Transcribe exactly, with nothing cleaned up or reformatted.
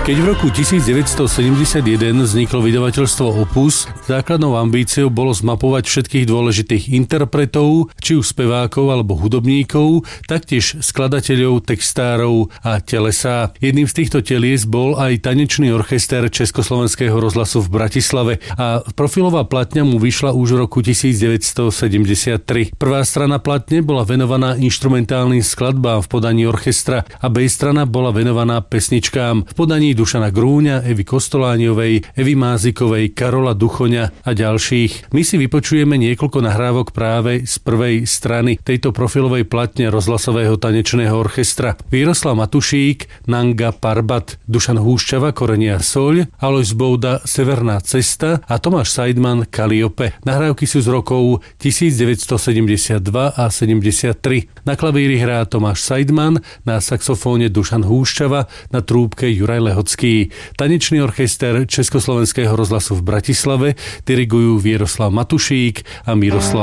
Keď v roku devätnásťsedemdesiatjeden vzniklo vydavateľstvo Opus, základnou ambíciou bolo zmapovať všetkých dôležitých interpretov, či už spevákov alebo hudobníkov, taktiež skladateľov, textárov a telesá. Jedným z týchto telies bol aj tanečný orchester Československého rozhlasu v Bratislave a profilová platňa mu vyšla už v roku devätnásťsedemdesiattri. Prvá strana platne bola venovaná inštrumentálnym skladbám v podaní orchestra a B strana bola venovaná pesničkám v podaní Dušana Grúňa, Evy Kostolániovej, Evy Mázikovej, Karola Duchoňa a ďalších. My si vypočujeme niekoľko nahrávok práve z prvej strany tejto profilovej platne rozhlasového tanečného orchestra. Víroslav Matušík, Nanga Parbat, Dušan Húšťava, Koreniar Soľ, Alojz Bouda, Severná cesta a Tomáš Seidman, Kaliope. Nahrávky sú z rokov devätnásťsedemdesiatdva a sedemdesiattri. Na klavíri hrá Tomáš Seidman, na saxofóne Dušan Húšťava, na trúbke Juraj Lehocký. Tanečný orchester Československého rozhlasu v Bratislave dirigujú Víroslav Matušík a Miroslav